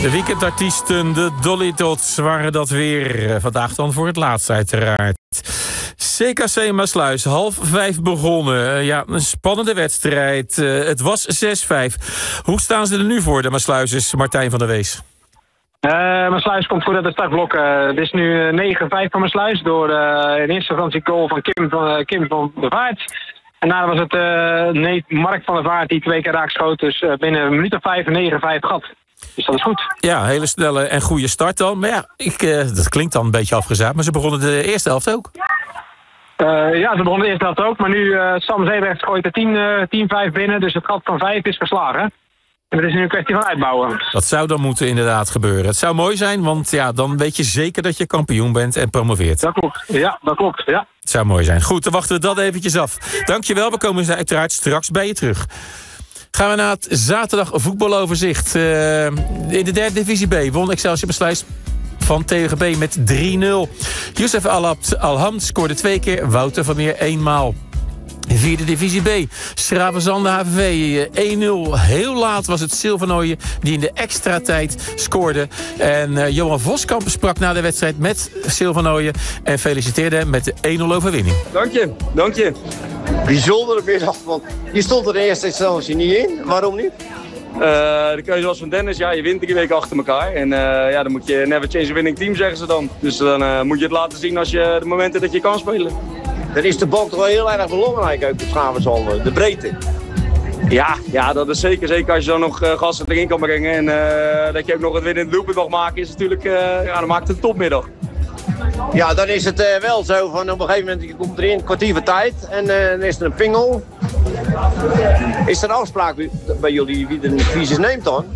De weekendartiesten, de Dolly Dots, waren dat weer. Vandaag dan voor het laatst uiteraard. CKC Maassluis, 4:30 begonnen. Ja, een spannende wedstrijd. Het was 6-5. Hoe staan ze er nu voor, de Maassluisers, Martijn van der Wees? Maassluis komt goed uit het startblok. Het is nu 9-5 voor Maassluis door in eerste instantie goal van Kim van der Vaart. En daarna was het Mark van der Vaart die 2 keer raak schoot. Dus binnen een minuut of 5 9-5 gat. Dus dat is goed. Ja, hele snelle en goede start dan. Maar ja, dat klinkt dan een beetje afgezaagd. Maar ze begonnen de eerste helft ook. Ja, ze begonnen de eerste helft ook. Maar nu Sam Zeeberg gooit er 10-5 binnen. Dus het gat van 5 is verslagen. En het is nu een kwestie van uitbouwen. Dat zou dan moeten inderdaad gebeuren. Het zou mooi zijn, want ja, dan weet je zeker dat je kampioen bent en promoveert. Dat klopt, ja, dat klopt, ja. Het zou mooi zijn. Goed, dan wachten we dat eventjes af. Dankjewel, we komen uiteraard straks bij je terug. Gaan we naar het zaterdag voetbaloverzicht. In de derde divisie B won Excelsior Maassluis van TGB met 3-0. Youssef Alhamd scoorde 2 keer, Wouter van Meer 1 maal. Vierde divisie B, Schravenzande HVV 1-0. Heel laat was het Silvernooien die in de extra tijd scoorde. En Johan Voskamp sprak na de wedstrijd met Silvernooien en feliciteerde hem met de 1-0 overwinning. Dank je. Bijzondere middag, want je stond er in eerste instantie niet in. Waarom niet? De keuze was van Dennis, ja, je wint 3 weken achter elkaar. En ja, dan moet je never change a winning team, zeggen ze dan. Dus dan moet je het laten zien als je de momenten dat je kan spelen. Dan is de bal toch wel heel erg belangrijk ook, de Schravenzande, de breedte. Ja, dat is zeker als je dan nog gasten erin kan brengen. En dat je ook nog het winnende doelpunt mag maken, is natuurlijk, dan maakt het een topmiddag. Ja, dan is het wel zo van op een gegeven moment, je komt erin, een kwartier van tijd en dan is er een pingel. Is er een afspraak bij jullie wie de crisis neemt dan?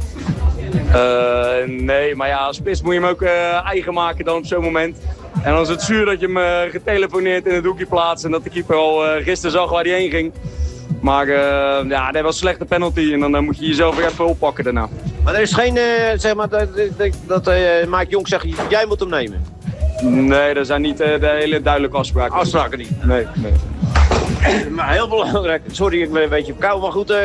Nee, maar ja, als spits moet je hem ook eigen maken dan op zo'n moment. En dan is het zuur dat je hem getelefoneerd in het hoekje plaatst en dat de keeper al gisteren zag waar hij heen ging. Maar ja, dat was een slechte penalty en dan moet je jezelf weer even oppakken daarna. Maar er is geen, zeg maar, dat Mike Jong zegt, jij moet hem nemen? Nee, dat zijn niet de hele duidelijke afspraken. Afspraken niet? Nee. Maar heel belangrijk, sorry, ik ben een beetje op kou, maar goed,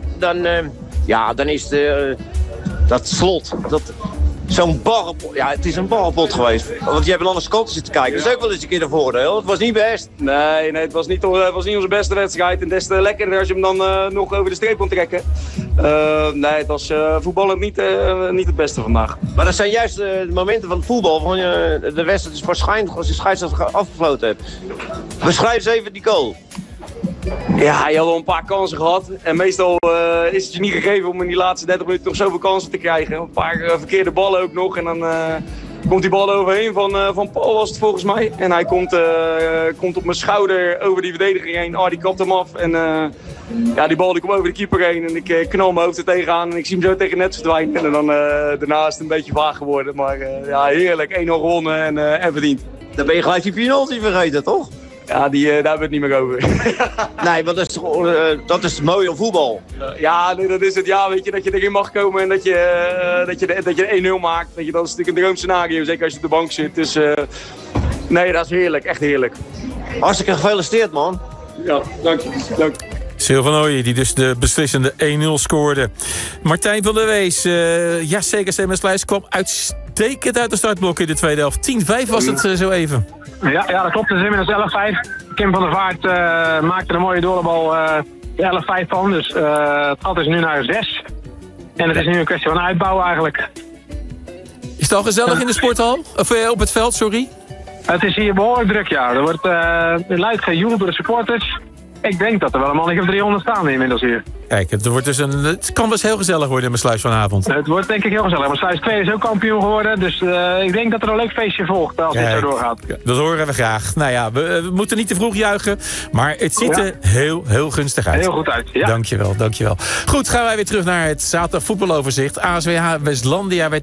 dan is dat slot, zo'n barrepot, ja, het is een barrepot geweest. Want je hebt een andere kant zitten kijken. Dat is ook wel eens een keer een voordeel. Het was niet best. Nee, het was niet onze beste wedstrijd. En des te lekkerder als je hem dan nog over de streep kon trekken. Nee, het was voetballend niet het beste vandaag. Maar dat zijn juist de momenten van het voetbal. Van, de wedstrijd is waarschijnlijk als je scheidsrechter afgefloten hebt. Beschrijf eens even die goal. Ja, je had al een paar kansen gehad. En meestal is het je niet gegeven om in die laatste 30 minuten nog zoveel kansen te krijgen. Een paar verkeerde ballen ook nog. En dan komt die bal overheen van Paul was het volgens mij. En hij komt op mijn schouder over die verdediger heen. Die kapt hem af. En ja, die bal die komt over de keeper heen. En ik knal mijn hoofd er tegenaan. En ik zie hem zo tegen het net verdwijnen. En dan daarna is het een beetje vaag geworden. Maar ja, heerlijk. 1-0 gewonnen en verdiend. Dan ben je gelijk die penalty vergeten, toch? Ja, daar hebben we het niet meer over. Nee, maar dat is het mooie van voetbal. Ja, dat is het. Ja, weet je, dat je erin mag komen en dat je 1-0 maakt. Dat is natuurlijk een droomscenario, zeker als je op de bank zit. Dus nee, dat is heerlijk. Echt heerlijk. Hartstikke gefeliciteerd, man. Ja, dank je. Silvernooien, die dus de beslissende 1-0 scoorde. Martijn van der Wees, ja, CKC Maassluis kwam uitstekend uit de startblok in de tweede helft. 10-5 was het zo even. Ja, dat klopt. Het is inmiddels 11-5. Kim van der Vaart maakte een mooie doorbal 11-5 van. Dus het gat is nu naar 6. En het is nu een kwestie van uitbouwen eigenlijk. Is het al gezellig in de sporthal? Of op het veld, sorry? Het is hier behoorlijk druk, ja. Er wordt luid gejoeld door de supporters. Ik denk dat er wel een mannetje of 300 staan inmiddels hier. Kijk, het kan best heel gezellig worden in Maassluis vanavond. Het wordt denk ik heel gezellig. Maassluis 2 is ook kampioen geworden. Dus ik denk dat er een leuk feestje volgt als dit zo doorgaat. Dat horen we graag. Nou ja, we moeten niet te vroeg juichen. Maar het ziet er heel, heel gunstig uit. Heel goed uit, ja. Dankjewel. Goed, gaan wij weer terug naar het zaterdag voetbaloverzicht. ASWH Westlandia werd